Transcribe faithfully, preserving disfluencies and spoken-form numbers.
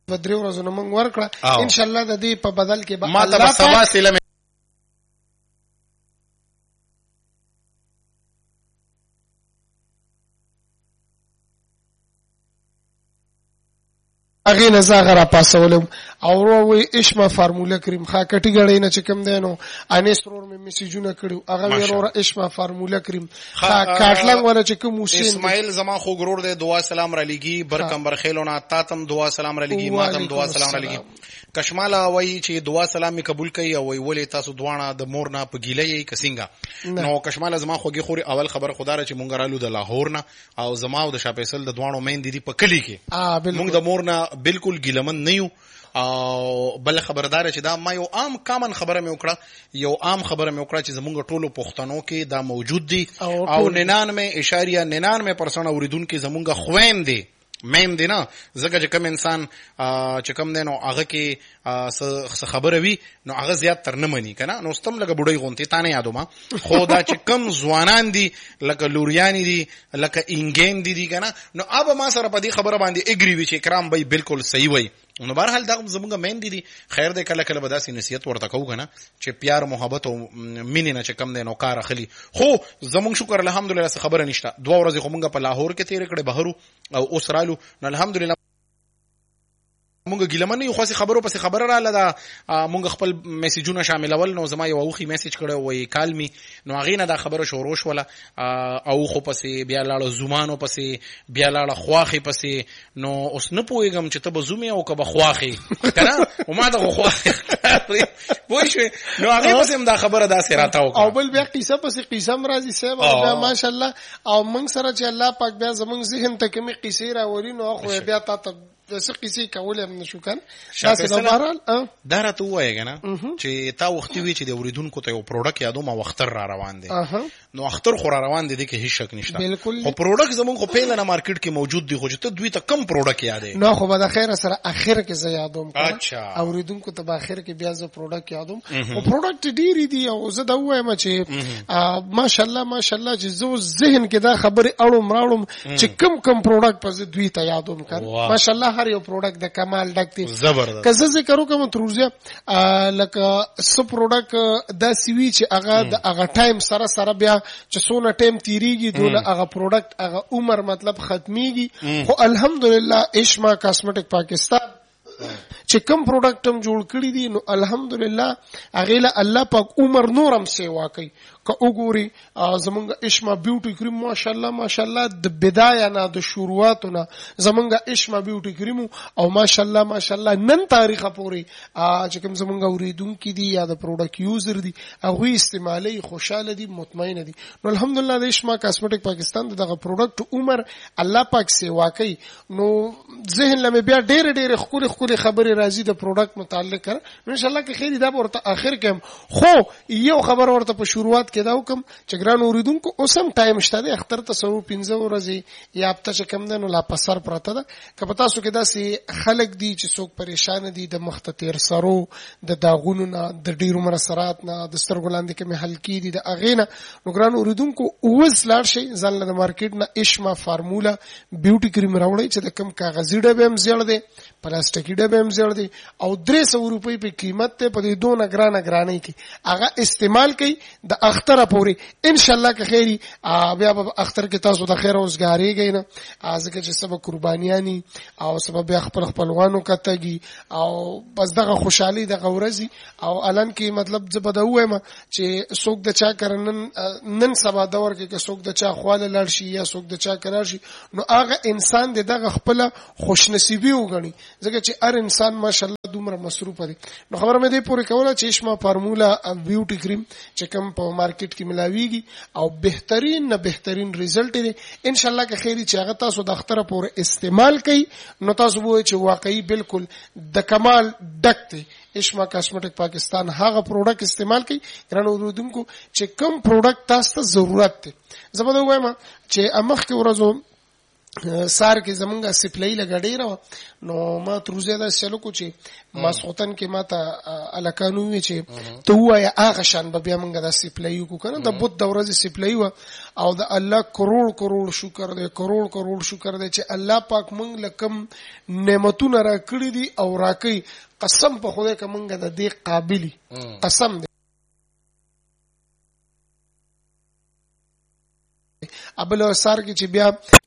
په درې ورځو نه موږ ورکړه ان شاء الله د دې په بدل کې به ما ته سبا سلام اغه نه زاغه را پاسولم او وروي اشما فارموله کریم خا کټی غړې نه چکم دینو انیس ترور مې میسیجونه کړو هغه ورور اشما فارموله کریم خا کاټلنګ ولا چکم حسین اسماعیل زما خو ګرور دے دعا سلام را لګي برکم برخیلونه تاتم دعا سلام را لګي ماتم دعا سلام را لګي کشماله وای چې دعا سلام می قبول کړي او وی ولې تاسو دوانه د مور نه په ګیلې کسینګا نو کشماله زما خوږی خوري اول خبر خدای چې مونږ رالو د لاهور نه او زما او د شاپیسل د دوانو مین دي په کلی کې مونږ د مور نه بالکل ګیلمن نه یو او بل خبردار چې دا ما یو عام کامن خبره مې وکړه یو عام خبره مې وکړه چې زمونږ ټولو پښتنو کې دا موجود دي او ننانوے اشاریه ننانوے پرسنټ اوریدونکو زمونږ خويم دي میم دی نه زګه چې کوم انسان چې کوم دی نو هغه کې څه خبره وي نو هغه زیات تر نه مني کنه نو ستم لکه بډای غونتی تانه یادو ما خو دا چې کوم ځوانان دي لکه لوریانی دي لکه انګین دي دي کنه نو اب ما سره په دې خبره باندې اګری وی چې کرام به بالکل صحیح وي نو بهرحال دا زمونږ مین دي خیر دې کله کله به داسې نصیحت ورته کوو کنه چې پیار محبت او مینه نه چې کم دی نو کار اخلي خو زمونږ شکر الحمدلله خبره نشته دوه ورځې خو مونږ په لاهور کې تیر کړې بهرو او اوس رالو نو الحمدلله مونږ ګیلمن یو خاصه خبرو پس خبره رااله دا مونږ خپل میسجونه شاملول نو زما یو اوخي میسج کړو وای کالمی نو هغه نه دا خبره شروع شوله او خو پسې بیا لاړه زمانو پسې بیا لاړه خواخي پسې نو اوس نه پويګم چې ته به زومه او کبه خواخي کنه او ما ته خواخي پوښ نو هغه پسې دا خبره دا سره تاو او بل بیا قصه پسې قصه مرضی صاحب او ماشاءالله او موږ سره چې الله پاک بیا زموږ ذهن ته کومي قصې راوړي نو خو بیا تا د څه قصې کول هم نشو کن تاسو د بهرال دا راته وایي کنه چې تا وختي وی چې د اوریدونکو ته یو پروډکټ یادو ما وختر را روان دي نو اختر خو را روان دي کې هیڅ شک نشته خو پروډکټ زمون خو پیل نه مارکیټ کې موجود دي خو چې ته دوی ته کم پروډکټ یادې نو خو به د خیر سره اخر کې زه یادوم اچھا اوریدونکو ته به اخر کې بیا زه پروډکټ یادوم او پروډکټ ډیری دي او زه دا وایم چې ماشاءالله ماشاءالله چې زه ذهن کې دا خبره اړم راړم چې کم کم پروډکټ په دوی ته یادوم کړ ماشاءالله هر یو پروډکټ د کمال ډک دی زبردست که زه ذکر وکم تروزه لکه س پروډکټ دا سوي چې هغه د هغه ټایم سره سره بیا چې سونه ټایم تیریږي دونه هغه پروډکټ هغه عمر مطلب ختميږي خو الحمدلله اشما کاسمیټک پاکستان چې کوم پروډکټ هم جوړ کړی دي نو الحمدلله هغه له الله پاک عمر نورم سیوا کوي که وګوري زمونږ اشما بیوټي کریم ماشاءالله ماشاءالله د بدايه نه د شروعاتو نه زمونږ اشما بیوټي کریم او ماشاءالله ماشاءالله نن تاریخه پوري چې کوم زمونږ اوریدونکو دي یا د پروډکټ یوزر دي هغه استعمالي خوشاله دي مطمئن دي نو الحمدلله د اشما کاسمیټک پاکستان دغه پروډکټ عمر الله پاک سیوا کوي نو ذهن لمه بیا ډېر ډېر خوري خوري خبره راځي د پروډکټ متعلق ان شاء الله کې خیر دا ورته اخر کې خو یو خبر ورته په شروعات کې دا وکم چې ګران اوریدونکو اوسم ټایم شته د اختر ته سو پنځه ورځې یا هفته چې کم ده نو لا پسر پراته ده که پتا سو کې دا سي خلک دي چې څوک پریشان دي د مختتیر سرو د داغونو نه د ډیرو مرسرات نه د سترګولاندې کې محل کی دي د اغینه نو ګران اوریدونکو اوس لاړ شي ځل د مارکیټ نه اشما فارمولا بیوټي کریم راوړی چې د کم کاغذي ډبه هم زیړ دي پلاستیکي ډبه هم زیړ دي او درې سوه روپۍ په قیمت ته په دې دونه ګرانه ګرانه کې هغه استعمال کوي د اختر پورې ان شاء الله که خیری بیا په اختر کې تاسو د خیر اوسګاریږئ نه ځکه چې سبا قربانیانی او سبا بیا خپل خپلوانو کتهږي او بس دغه خوشحالي دغه ورځي او الان کې مطلب زبده وایم چې څوک د چا کرنن نن سبا دور کې که څوک د چا خواله لړ شي یا څوک د چا کرار شي نو هغه انسان دغه خپل خوشنصیبي وګڼي ځکه چې هر انسان ماشاءالله دومره مصروف دی نو خبره مې دې پوره کوله چې اشما فارمولا بیوټي کریم چې کوم په مارکیټ کې ملاويږي او بهترین نه بهترین ریزلټ دی ان شاء الله که خیری چې هغه تاسو د اختر پورې استعمال کړئ نو تاسو به چې واقعي بالکل د کمال ډک دی اشما کاسمیټک پاکستان هغه پروډکټ استعمال کړئ ګران اوریدونکو چې کوم پروډکټ تاسو ته ضرورت دی زبده وایم چې امخ کې ورځو سار کې زمونږه سپلای لګډیره نو ما تروزه دا چلو کو چې ما سوتن کې ما ته الکانو وی چې ته وایا هغه شان به بیا مونږه دا سپلای کو کنه د بوت د ورځې سپلای و او د الله کروڑ کروڑ شکر دې کروڑ کروڑ شکر دې چې الله پاک مونږ لکم نعمتونه را کړی دي او راکې قسم په خدای کې مونږه د دې قابلی قسم دې ابل سار کې چې بیا